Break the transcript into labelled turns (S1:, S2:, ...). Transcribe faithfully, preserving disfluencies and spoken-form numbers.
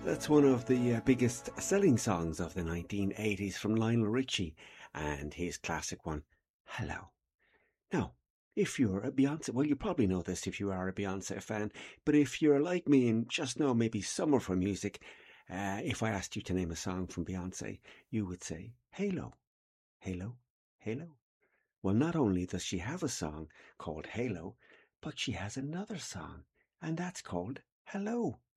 S1: That's one of the uh, biggest selling songs of the nineteen eighties from Lionel Richie and his classic one, Hello. Now, if you're a Beyonce, well, you probably know this if you are a Beyonce fan, but if you're like me and just know maybe summer for music, uh, if I asked you to name a song from Beyonce, you would say, Halo, Halo, Halo. Well, not only does she have a song called Halo, but she has another song, and that's called Hello.